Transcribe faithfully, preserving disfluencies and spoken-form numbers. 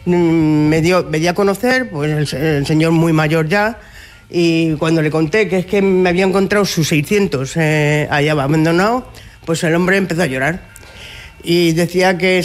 me dio, me dio a conocer, pues el, el señor muy mayor ya, y cuando le conté que es que me había encontrado sus seiscientos eh, allá abandonado, pues el hombre empezó a llorar. Y decía que